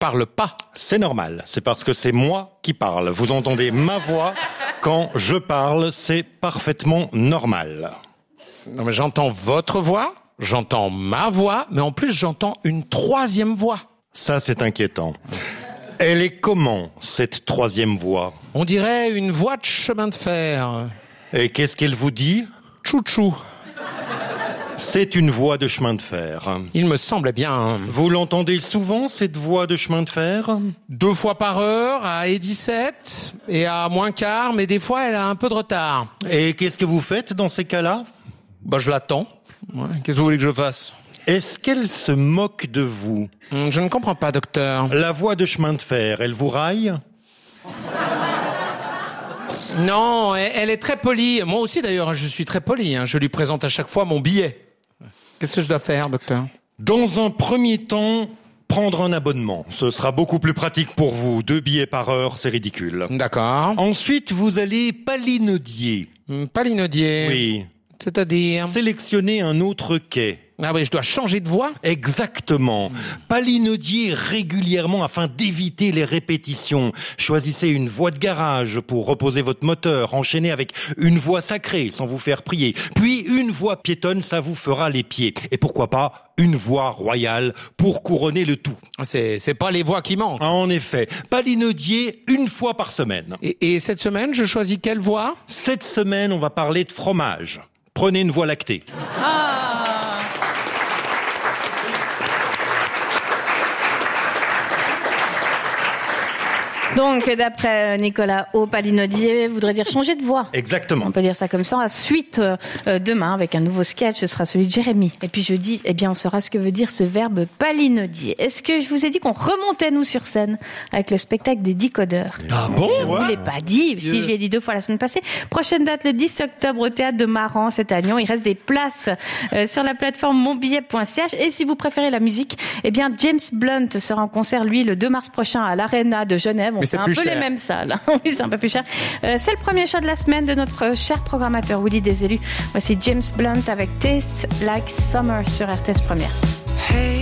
parle pas. C'est normal, c'est parce que c'est moi qui parle. Vous entendez ma voix quand je parle, c'est parfaitement normal. Non, mais j'entends votre voix, j'entends ma voix, mais en plus j'entends une troisième voix. Ça, c'est inquiétant. Elle est comment, cette troisième voix? On dirait une voix de chemin de fer. Et qu'est-ce qu'elle vous dit? Chouchou. C'est une voie de chemin de fer. Il me semblait bien. Vous l'entendez souvent, cette voie de chemin de fer? 2 fois par heure, à E17 et à -15, mais des fois elle a un peu de retard. Et qu'est-ce que vous faites dans ces cas-là? Je l'attends. Ouais. Qu'est-ce que vous voulez que je fasse? Est-ce qu'elle se moque de vous? Je ne comprends pas, docteur. La voie de chemin de fer, elle vous raille? Non, elle est très polie. Moi aussi d'ailleurs, je suis très poli. Je lui présente à chaque fois mon billet. Qu'est-ce que je dois faire, docteur? Dans un premier temps, prendre un abonnement. Ce sera beaucoup plus pratique pour vous. 2 billets par heure, c'est ridicule. D'accord. Ensuite, vous allez palinodier. Palinodier. Oui. C'est-à-dire? Sélectionnez un autre quai. Ah oui, je dois changer de voix? Exactement. Palinodier régulièrement afin d'éviter les répétitions. Choisissez une voie de garage pour reposer votre moteur. Enchaînez avec une voie sacrée sans vous faire prier. Puis une voie piétonne, ça vous fera les pieds. Et pourquoi pas une voie royale pour couronner le tout. C'est pas les voix qui manquent. En effet. Palinodier 1 fois par semaine. Et cette semaine, je choisis quelle voix? Cette semaine, on va parler de fromage. Prenez une voie lactée. Donc, d'après Nicolas Haut, palinodier voudrait dire changer de voix. Exactement. On peut dire ça comme ça. Suite demain avec un nouveau sketch, ce sera celui de Jérémy. Et puis jeudi, on saura ce que veut dire ce verbe palinodier. Est-ce que je vous ai dit qu'on remontait nous sur scène avec le spectacle des Décodeurs? Ah bon? Je vous l'ai pas dit. Si, je l'ai dit 2 fois la semaine passée. Prochaine date le 10 octobre au théâtre de Maran, c'est à Lyon. Il reste des places sur la plateforme monbillet.ch. Et si vous préférez la musique, James Blunt sera en concert lui le 2 mars prochain à l'Arena de Genève. Mais c'est un peu cher. les mêmes salles. Oui, c'est un peu plus cher. C'est le premier choix de la semaine de notre cher programmateur Willy Desélus. Voici James Blunt avec Taste Like Summer sur RTS Première.